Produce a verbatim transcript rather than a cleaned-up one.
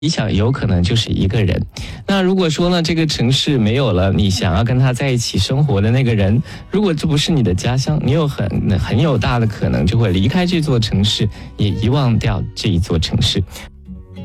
理想有可能就是一个人。那如果说呢，这个城市没有了你想要跟他在一起生活的那个人，如果这不是你的家乡，你有很很有大的可能就会离开这座城市，也遗忘掉这一座城市。